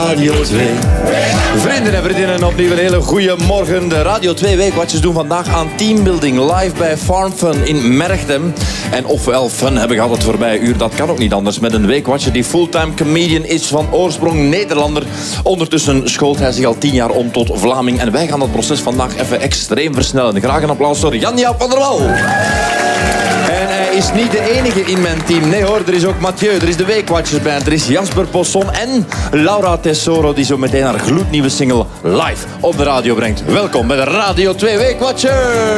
Radio 2. Vrienden en vriendinnen, opnieuw een hele goede morgen. De Radio 2 Weekwatchers doen vandaag aan teambuilding live bij Farm Fun in Merchtem. En ofwel fun hebben gehad het voorbije uur, dat kan ook niet anders. Met een Weekwatcher die fulltime comedian is, van oorsprong Nederlander. Ondertussen schoolt hij zich al 10 jaar om tot Vlaming. En wij gaan dat proces vandaag even extreem versnellen. Graag een applaus voor Jan-Jaap van der Wal. En hij is niet de enige in mijn team. Nee hoor, er is ook Mathieu, er is de Weekwatchersband, er is Jasper Posson en Laura Tesoro, die zo meteen haar gloednieuwe single live op de radio brengt. Welkom bij de Radio 2 Weekwatchers.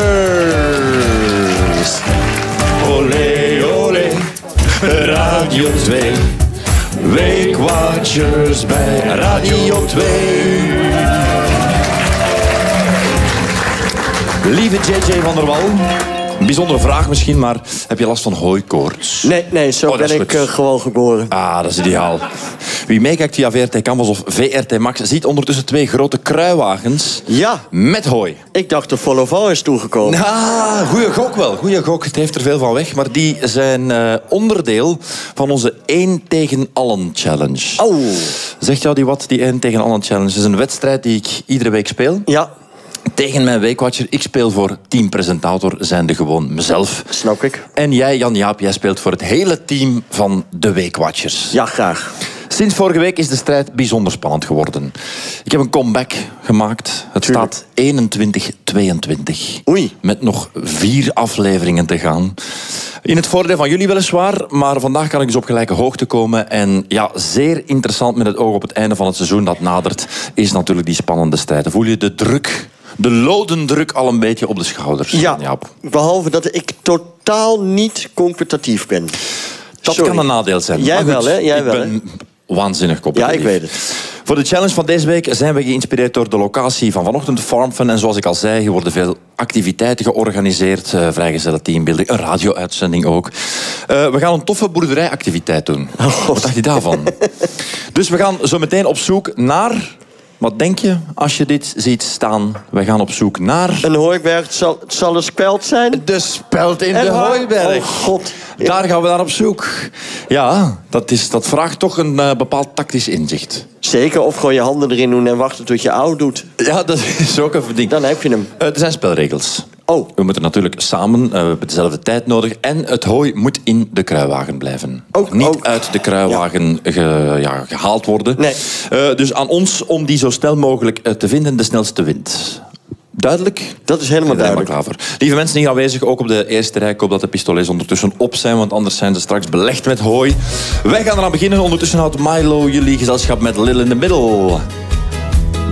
Olé, olé, Radio 2 Weekwatchers bij Radio 2. Lieve JJ van der Wal. Een bijzondere vraag misschien, maar heb je last van hooikoorts? Nee, zo ben ik gewoon geboren. Ah, dat is ideaal. Wie meekijkt via VRT Canvas of VRT Max ziet ondertussen 2 grote kruiwagens met hooi. Ik dacht de Volvo is toegekomen. Goeie gok wel. Goeie gok. Het heeft er veel van weg. Maar die zijn onderdeel van onze 1 tegen allen challenge. Oh. Zegt jou die wat, die 1 tegen allen challenge? Het is een wedstrijd die ik iedere week speel. Ja. Tegen mijn Weekwatcher. Ik speel voor teampresentator, zijnde gewoon mezelf. Snap ik. En jij, Jan-Jaap, jij speelt voor het hele team van de Weekwatchers. Ja, graag. Sinds vorige week is de strijd bijzonder spannend geworden. Ik heb een comeback gemaakt. Het staat 21-22. Oei. Met nog 4 afleveringen te gaan. In het voordeel van jullie weliswaar, maar vandaag kan ik dus op gelijke hoogte komen. En ja, zeer interessant met het oog op het einde van het seizoen dat nadert, is natuurlijk die spannende strijd. Voel je de druk, de lodendruk al een beetje op de schouders? Ja, behalve dat ik totaal niet competitief ben. Dat kan een nadeel zijn. Jij wel, hè? Ik ben waanzinnig competitief. Ja, ik weet het. Voor de challenge van deze week zijn we geïnspireerd door de locatie van vanochtend, Farm Fun. En zoals ik al zei, hier worden veel activiteiten georganiseerd. Vrijgezelle teambuilding, een radio-uitzending ook. We gaan een toffe boerderijactiviteit doen. Wat dacht je daarvan? Dus we gaan zo meteen op zoek naar... Wat denk je als je dit ziet staan? We gaan op zoek naar... Een hooiberg, het zal een speld zijn? De speld in de hooiberg. Oh god. Daar gaan we naar op zoek. Ja, dat vraagt toch een bepaald tactisch inzicht. Zeker, of gewoon je handen erin doen en wachten tot je oud doet. Ja, dat is ook een ding. Dan heb je hem. Er zijn spelregels. Oh. We moeten natuurlijk samen, we hebben dezelfde tijd nodig. En het hooi moet in de kruiwagen blijven. Niet uit de kruiwagen gehaald worden. Nee. Dus aan ons om die zo snel mogelijk te vinden, de snelste wint. Duidelijk? Dat is helemaal duidelijk. Klaver. Lieve mensen hier aanwezig, ook op de eerste rij. Ik hoop dat de pistolets ondertussen op zijn, want anders zijn ze straks belegd met hooi. Wij gaan eraan beginnen. Ondertussen houdt Milo jullie gezelschap met Lil in the Middle.